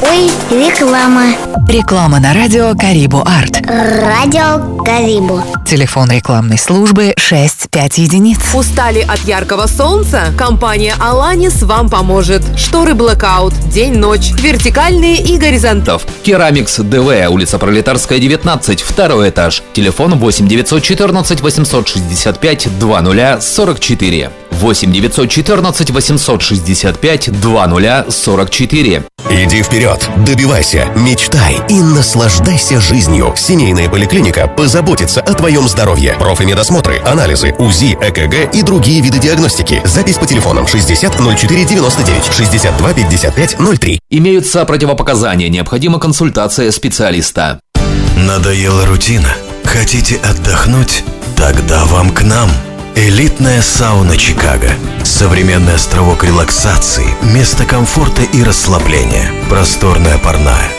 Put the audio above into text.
Ой, реклама. Реклама на радио Карибу Арт. Радио Карибу. Телефон рекламной службы 65 единиц. Устали от яркого солнца? Компания Alanis вам поможет. Шторы Blackout, день-ночь, вертикальные и горизонтальные. Керамикс ДВ, улица Пролетарская, 19, второй этаж. Телефон 8 914 865 2044. 8 914 865 2044. Иди вперед, добивайся, мечтай и наслаждайся жизнью. Семейная поликлиника позаботится о твоем здоровье. Профмедосмотры, анализы, УЗИ, ЭКГ и другие виды диагностики. Запись по телефонам 60 04 99 62 55 03. Имеются противопоказания, необходима консультация специалиста. Надоела рутина? Хотите отдохнуть? Тогда вам к нам. Элитная сауна Чикаго. Современный островок релаксации, место комфорта и расслабления. Просторная парная,